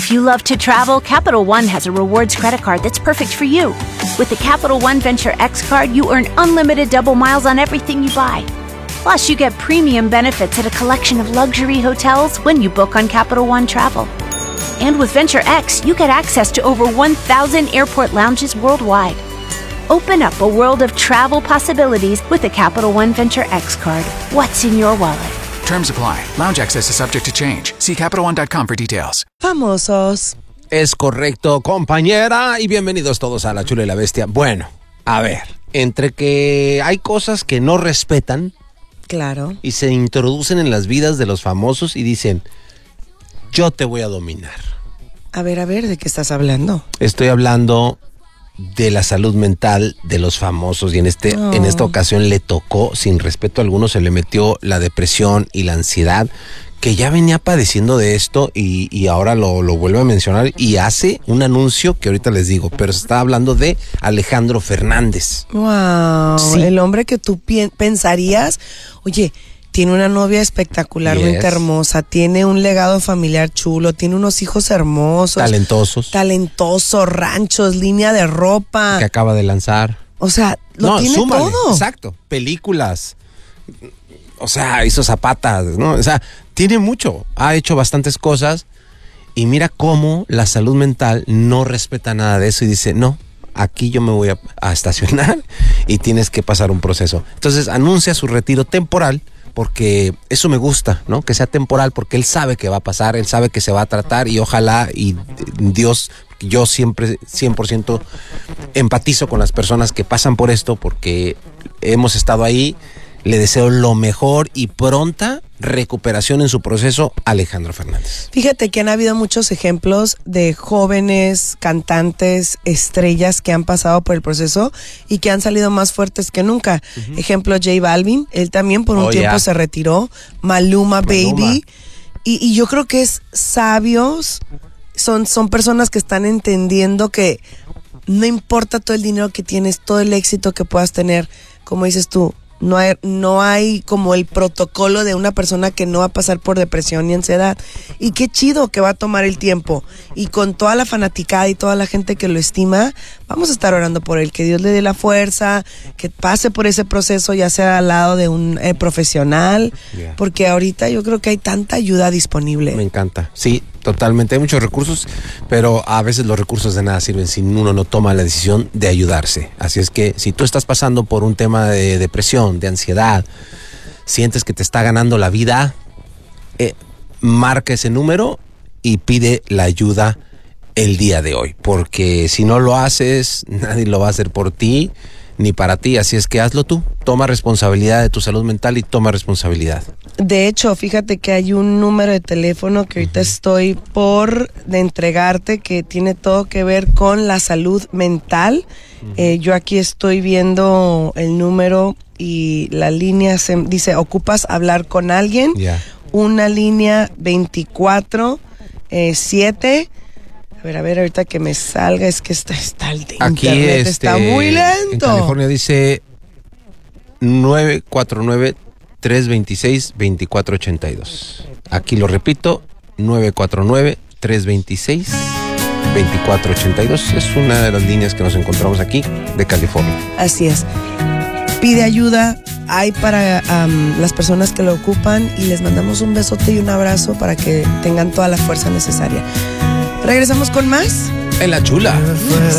If you love to travel, Capital One has a rewards credit card that's perfect for you. With the Capital One Venture X card, you earn unlimited double miles on everything you buy. Plus, you get premium benefits at a collection of luxury hotels when you book on Capital One Travel. And with Venture X, you get access to over 1,000 airport lounges worldwide. Open up a world of travel possibilities with the Capital One Venture X card. What's in your wallet? Terms apply. Lounge access is subject to change. See CapitalOne.com for details. Famosos. Es correcto, compañera, y bienvenidos todos a La Chula y la Bestia. Bueno, a ver, entre que hay cosas que no respetan, claro, y se introducen en las vidas de los famosos y dicen, yo te voy a dominar. A ver, ¿de qué estás hablando? Estoy hablando de la salud mental de los famosos y en esta ocasión le tocó, sin respeto alguno, se le metió la depresión y la ansiedad, que ya venía padeciendo de esto y ahora lo vuelve a mencionar y hace un anuncio que ahorita les digo, pero se está hablando de Alejandro Fernández. Wow, sí. El hombre que tú pensarías, oye, tiene una novia espectacularmente hermosa, tiene un legado familiar chulo, tiene unos hijos hermosos. Talentosos, ranchos, línea de ropa. Que acaba de lanzar. O sea, tiene súmale, todo. Exacto, películas. O sea, hizo zapatas, ¿no? O sea, tiene mucho, ha hecho bastantes cosas y mira cómo la salud mental no respeta nada de eso y dice, no, aquí yo me voy a estacionar y tienes que pasar un proceso. Entonces anuncia su retiro temporal porque eso me gusta, ¿no? Que sea temporal porque él sabe que va a pasar, él sabe que se va a tratar y ojalá y Dios, yo siempre 100% empatizo con las personas que pasan por esto porque hemos estado ahí. Le deseo lo mejor y pronta recuperación en su proceso a Alejandro Fernández. Fíjate que han habido muchos ejemplos de jóvenes, cantantes, estrellas que han pasado por el proceso y que han salido más fuertes que nunca. Uh-huh. Ejemplo, J Balvin, él también por un tiempo se retiró. Maluma Baby. Y yo creo que es sabios, son personas que están entendiendo que no importa todo el dinero que tienes, todo el éxito que puedas tener, como dices tú, no hay como el protocolo de una persona que no va a pasar por depresión ni ansiedad. Y qué chido que va a tomar el tiempo. Y con toda la fanaticada y toda la gente que lo estima, vamos a estar orando por él. Que Dios le dé la fuerza, que pase por ese proceso, ya sea al lado de un profesional. Yeah. Porque ahorita yo creo que hay tanta ayuda disponible. Me encanta. Sí, totalmente. Hay muchos recursos, pero a veces los recursos de nada sirven si uno no toma la decisión de ayudarse. Así es que si tú estás pasando por un tema de depresión, de ansiedad, sientes que te está ganando la vida, marca ese número y pide la ayuda el día de hoy, porque si no lo haces, nadie lo va a hacer por ti ni para ti, así es que hazlo tú, toma responsabilidad de tu salud mental y toma responsabilidad. De hecho, fíjate que hay un número de teléfono que ahorita estoy por de entregarte que tiene todo que ver con la salud mental. Yo aquí estoy viendo el número y la línea dice, ¿ocupas hablar con alguien? Yeah. Una línea 24-7. A ver, ahorita que me salga, es que está el de aquí internet está muy lento. En California dice 949-326-2482. Aquí lo repito, 949-326-2482. Es una de las líneas que nos encontramos aquí de California. Así es. Pide ayuda, hay para las personas que lo ocupan y les mandamos un besote y un abrazo para que tengan toda la fuerza necesaria. ¿Regresamos con más? En La Chula.